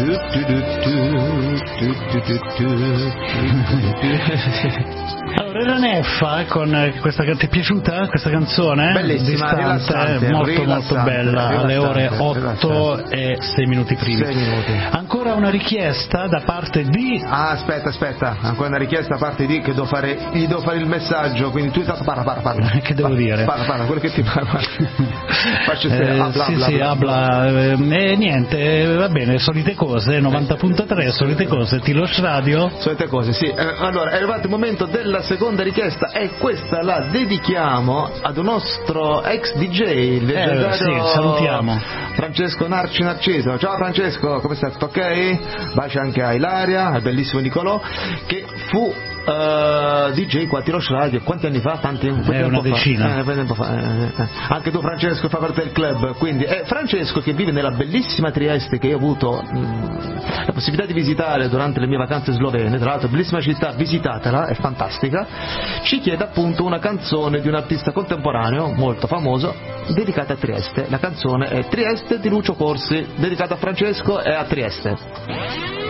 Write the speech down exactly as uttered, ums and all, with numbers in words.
Allora era Neffa con questa, ti è piaciuta questa canzone? Bellissima, distante, molto molto bella, alle ore otto e sei minuti primi. sei minuti. Ancora una richiesta da parte di... Ah, aspetta, aspetta, ancora una richiesta da parte di che devo fare, gli devo fare il messaggio, quindi tu parla, parla, parla. Che devo parla, dire? Parla, parla, quello che ti parla. Faccio eh, ah, bla, sì, bla, sì, bla, habla, e eh, niente, va bene, solite cose, novanta punto tre, solite cose, Tilos Radio. Solite cose, sì. Eh, allora, è arrivato il momento della seconda richiesta e questa la dedichiamo ad un nostro ex D J, il leggendario eh, sì, salutiamo. Francesco Narci Narciso. Ciao Francesco, come stai? Tutto ok? Baci anche a Ilaria, al bellissimo Nicolò, che fu Uh, D J qua a Tilos Radio. Quanti anni fa? Tanti, eh, una decina. Eh, tempo fa. Eh, eh. Anche tu Francesco fa parte del club, quindi eh, Francesco, che vive nella bellissima Trieste, che io ho avuto mh, la possibilità di visitare durante le mie vacanze slovene, tra l'altro bellissima città, visitatela, è fantastica, ci chiede appunto una canzone di un artista contemporaneo molto famoso dedicata a Trieste. La canzone è Trieste di Lucio Corsi, dedicata a Francesco e a Trieste.